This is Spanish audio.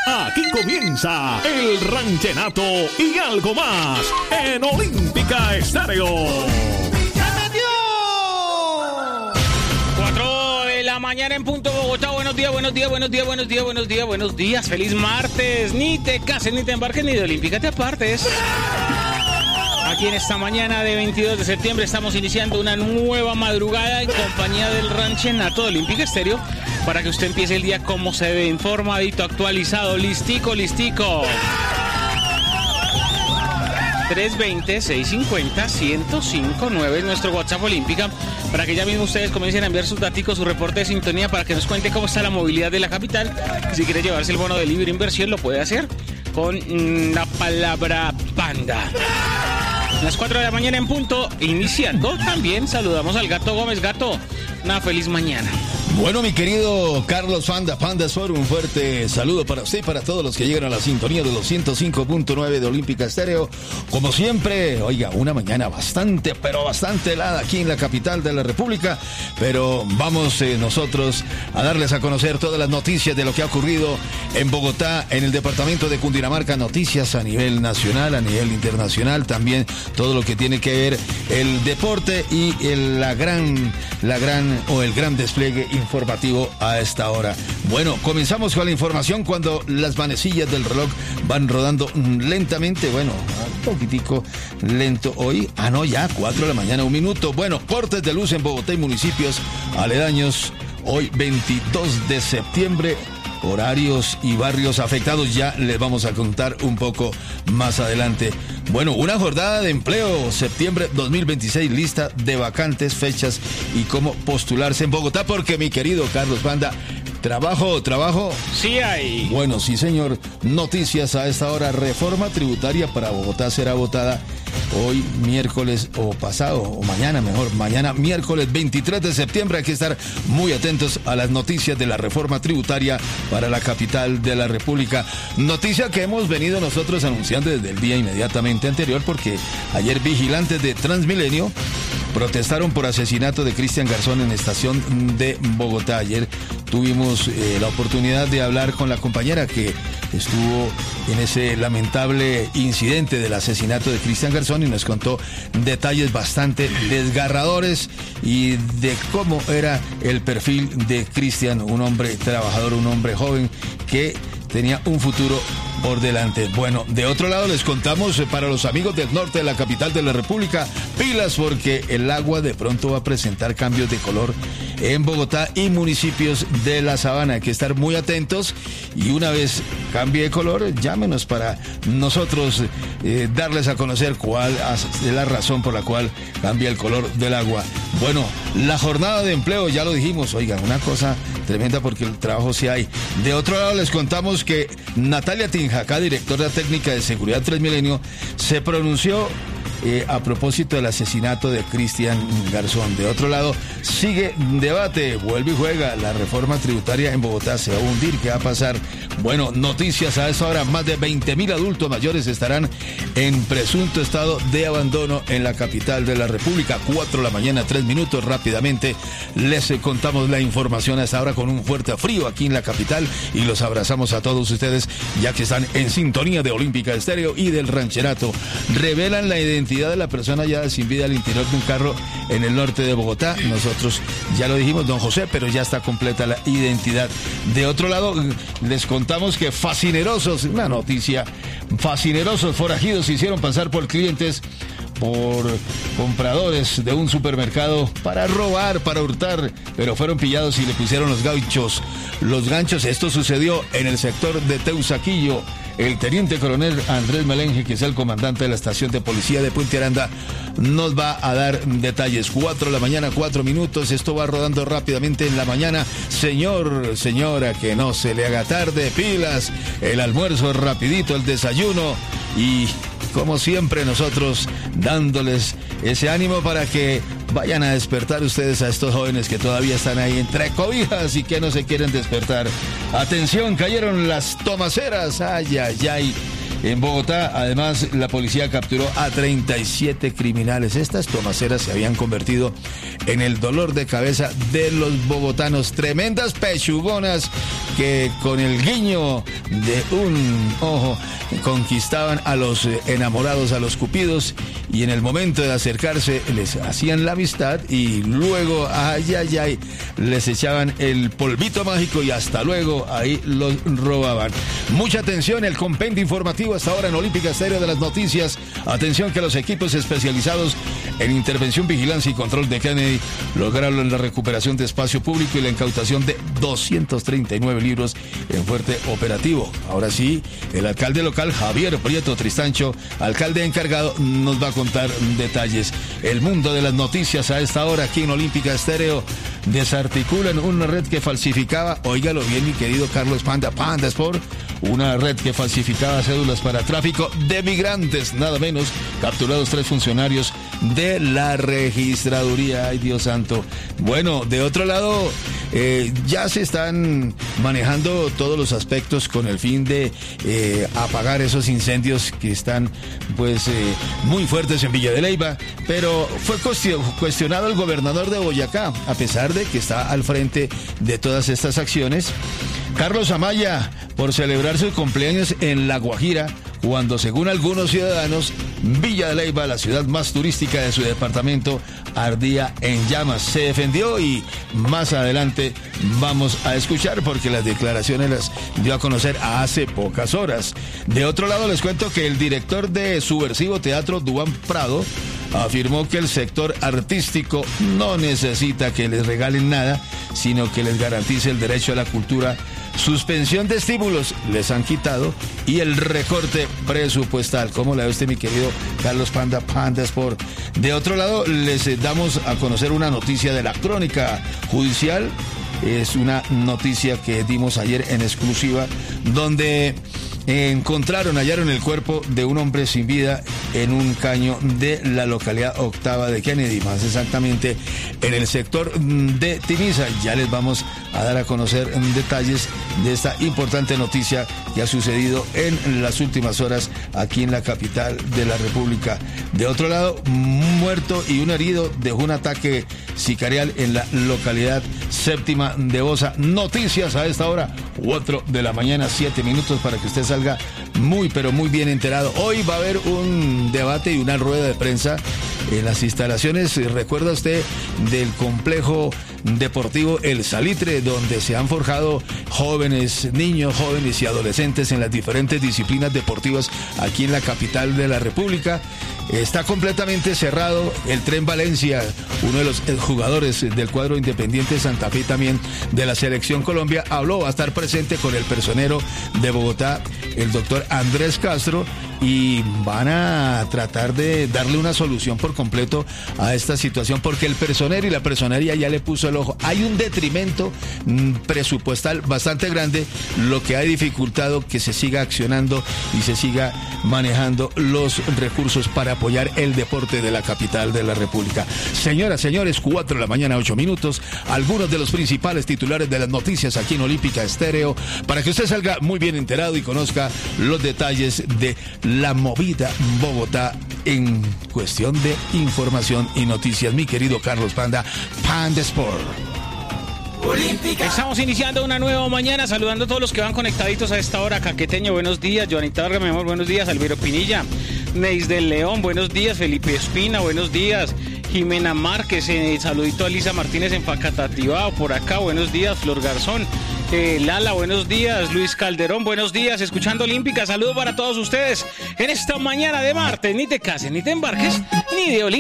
Aquí comienza el ranchenato y algo más en Olímpica Estéreo. Mañana en punto Bogotá. Buenos días. Feliz martes. Ni te cases, ni te embarques, ni de Olímpica te apartes. Aquí en esta mañana de 22 de septiembre estamos iniciando una nueva madrugada en compañía del ranchenato de Olímpica Estéreo para que usted empiece el día como se ve, informadito, actualizado, listico. 320-650-1059 es nuestro WhatsApp Olímpica, para que ya mismo ustedes comiencen a enviar sus datos, su reporte de sintonía, para que nos cuente cómo está la movilidad de la capital. Si quiere llevarse el bono de libre inversión, lo puede hacer con la palabra panda. A las 4 de la mañana en punto, iniciando. También saludamos al Gato Gómez. Gato, una feliz mañana. Bueno, mi querido Carlos Panda Suárez, un fuerte saludo para usted y para todos los que llegan a la sintonía de los 105.9 de Olímpica Estéreo. Como siempre, oiga, una mañana bastante helada aquí en la capital de la República, pero vamos nosotros a darles a conocer todas las noticias de lo que ha ocurrido en Bogotá, en el departamento de Cundinamarca, noticias a nivel nacional, a nivel internacional, también todo lo que tiene que ver el deporte y el gran despliegue informativo a esta hora. Bueno, comenzamos con la información cuando las manecillas del reloj van rodando lentamente, bueno, un poquitico lento hoy. Ya 4 de la mañana, 1 minuto. Bueno, cortes de luz en Bogotá y municipios aledaños. Hoy 22 de septiembre. Horarios y barrios afectados ya les vamos a contar un poco más adelante. Bueno, una jornada de empleo, septiembre 2026, lista de vacantes, fechas y cómo postularse en Bogotá, porque mi querido Carlos Panda, ¿trabajo? Sí hay. Bueno, sí señor, noticias a esta hora. Reforma tributaria para Bogotá será votada hoy miércoles mañana miércoles 23 de septiembre. Hay que estar muy atentos a las noticias de la reforma tributaria para la capital de la República. Noticia que hemos venido nosotros anunciando desde el día inmediatamente anterior, porque ayer vigilantes de Transmilenio protestaron por asesinato de Cristian Garzón en estación de Bogotá. Ayer tuvimos la oportunidad de hablar con la compañera que estuvo en ese lamentable incidente del asesinato de Cristian Garzón y nos contó detalles bastante desgarradores y de cómo era el perfil de Cristian, un hombre trabajador, un hombre joven que tenía un futuro por delante. Bueno, de otro lado les contamos para los amigos del norte de la capital de la República, pilas porque el agua de pronto va a presentar cambios de color en Bogotá y municipios de la Sabana. Hay que estar muy atentos y una vez cambie de color, llámenos para nosotros darles a conocer cuál es la razón por la cual cambia el color del agua. Bueno, la jornada de empleo, ya lo dijimos, oigan, una cosa tremenda porque el trabajo sí hay. De otro lado les contamos que Natalia Tinjacá, directora técnica de seguridad Transmilenio, se pronunció a propósito del asesinato de Cristian Garzón. De otro lado, sigue debate, vuelve y juega, la reforma tributaria en Bogotá se va a hundir, ¿qué va a pasar? Bueno, noticias a esta hora, más de 20.000 adultos mayores estarán en presunto estado de abandono en la capital de la República. 4 de la mañana, 3 minutos, rápidamente les contamos la información a esta hora con un fuerte frío aquí en la capital y los abrazamos a todos ustedes ya que están en sintonía de Olímpica Estéreo y del rancherato. Revelan la identidad de la persona hallada sin vida al interior de un carro en el norte de Bogotá. Nosotros ya lo dijimos, don José, pero ya está completa la identidad. De otro lado, les contamos que una noticia, fascinerosos forajidos se hicieron pasar por clientes, por compradores de un supermercado para robar, para hurtar, pero fueron pillados y le pusieron los ganchos. Esto sucedió en el sector de Teusaquillo. El teniente coronel Andrés Melenje, que es el comandante de la estación de policía de Puente Aranda, nos va a dar detalles. 4 de la mañana, 4 minutos. Esto va rodando rápidamente en la mañana. Señora, que no se le haga tarde. Pilas, el almuerzo rapidito, el desayuno y, como siempre, nosotros dándoles ese ánimo para que vayan a despertar ustedes a estos jóvenes que todavía están ahí entre cobijas y que no se quieren despertar. Atención, cayeron las tomaceras. Ay. En Bogotá, además, la policía capturó a 37 criminales. Estas tomaceras se habían convertido en el dolor de cabeza de los bogotanos. Tremendas pechugonas que con el guiño de un ojo conquistaban a los enamorados, a los cupidos, y en el momento de acercarse les hacían la amistad y luego, les echaban el polvito mágico y hasta luego ahí los robaban. Mucha atención, el compendio informativo hasta ahora en Olímpica Estéreo de las noticias. Atención que los equipos especializados en intervención, vigilancia y control de Kennedy lograron la recuperación de espacio público y la incautación de 239 libros en fuerte operativo. Ahora sí, el alcalde local Javier Prieto Tristancho, alcalde encargado, nos va a contar detalles. El mundo de las noticias a esta hora aquí en Olímpica Estéreo. Desarticulan una red que falsificaba, óigalo bien mi querido Carlos Panda Sport, una red que falsificaba cédulas para tráfico de migrantes, nada menos. Capturados 3 funcionarios de la registraduría. Ay, Dios santo. Bueno, de otro lado, ya se están manejando todos los aspectos con el fin de apagar esos incendios que están muy fuertes en Villa de Leyva, pero fue cuestionado el gobernador de Boyacá, a pesar de que está al frente de todas estas acciones. Carlos Amaya, por celebrar su cumpleaños en La Guajira, cuando según algunos ciudadanos, Villa de Leyva, la ciudad más turística de su departamento, ardía en llamas. Se defendió y más adelante vamos a escuchar porque las declaraciones las dio a conocer hace pocas horas. De otro lado les cuento que el director de Subversivo Teatro, Duván Prado, afirmó que el sector artístico no necesita que les regalen nada, sino que les garantice el derecho a la cultura. Suspensión de estímulos les han quitado y el recorte presupuestal. ¿Cómo la ve usted, mi querido Carlos Panda Sport? De otro lado, les damos a conocer una noticia de la crónica judicial. Es una noticia que dimos ayer en exclusiva, donde hallaron el cuerpo de un hombre sin vida en un caño de la localidad octava de Kennedy, más exactamente en el sector de Tiniza. Ya les vamos a dar a conocer detalles de esta importante noticia que ha sucedido en las últimas horas aquí en la capital de la República. De otro lado, un muerto y un herido dejó un ataque sicarial en la localidad séptima de Bosa. Noticias a esta hora, 4 de la mañana, 7 minutos, para que usted salga muy pero muy bien enterado. Hoy va a haber un debate y una rueda de prensa en las instalaciones, recuerda usted, del complejo deportivo El Salitre, donde se han forjado niños jóvenes y adolescentes en las diferentes disciplinas deportivas aquí en la capital de la República. Está completamente cerrado el Tren Valencia, uno de los jugadores del cuadro Independiente Santa Fe, también de la Selección Colombia, va a estar presente con el personero de Bogotá, el doctor Andrés Castro, y van a tratar de darle una solución por completo a esta situación, porque el personero y la personería ya le puso el ojo. Hay un detrimento presupuestal bastante grande, lo que ha dificultado que se siga accionando y se siga manejando los recursos para apoyar el deporte de la capital de la República. Señoras, señores, 4 de la mañana, 8 minutos, algunos de los principales titulares de las noticias aquí en Olímpica Estéreo, para que usted salga muy bien enterado y conozca los detalles de la movida Bogotá en cuestión de información y noticias. Mi querido Carlos Panda Sport. Olímpica. Estamos iniciando una nueva mañana, saludando a todos los que van conectaditos a esta hora. Caqueteño, buenos días. Joanita Vargas, mi amor, buenos días. Alviro Pinilla, Neis del León, buenos días. Felipe Espina, buenos días. Jimena Márquez, saludito a Lisa Martínez en Facatativao, por acá, buenos días. Flor Garzón, Lala, buenos días. Luis Calderón, buenos días. Escuchando Olímpica, saludo para todos ustedes en esta mañana de martes. Ni te cases, ni te embarques, ni de Olímpica.